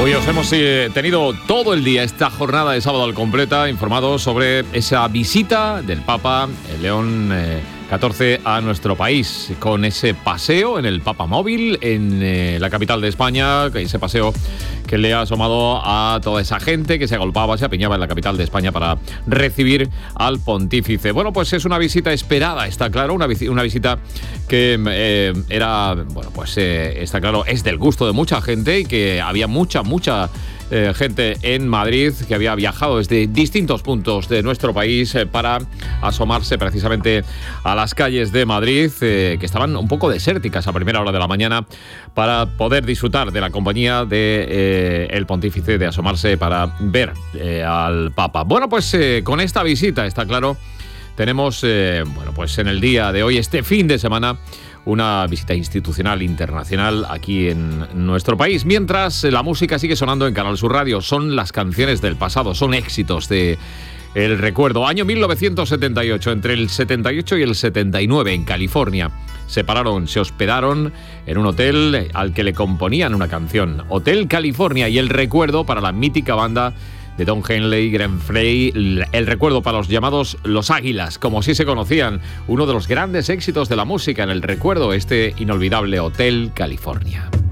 Hoy os hemos tenido todo el día, esta jornada de sábado al completa, informados sobre esa visita del Papa León XIV a nuestro país, con ese paseo en el Papa Móvil en la capital de España, ese paseo que le ha asomado a toda esa gente que se agolpaba, se apiñaba en la capital de España para recibir al pontífice. Bueno, pues es una visita esperada, está claro, una visita que está claro, es del gusto de mucha gente y que había mucha gente en Madrid que había viajado desde distintos puntos de nuestro país para asomarse precisamente a las calles de Madrid, que estaban un poco desérticas a primera hora de la mañana, para poder disfrutar de la compañía de el pontífice, de asomarse para ver al Papa. Bueno, pues con esta visita, está claro, tenemos pues en el día de hoy, este fin de semana, una visita institucional internacional aquí en nuestro país. Mientras la música sigue sonando en Canal Sur Radio, son las canciones del pasado, son éxitos de el recuerdo. Año 1978, entre el 78 y el 79 en California. Se hospedaron en un hotel al que le componían una canción. Hotel California, y el recuerdo para la mítica banda de Don Henley, Glenn Frey, el recuerdo para los llamados Los Águilas, como sí se conocían, uno de los grandes éxitos de la música en el recuerdo, este inolvidable Hotel California.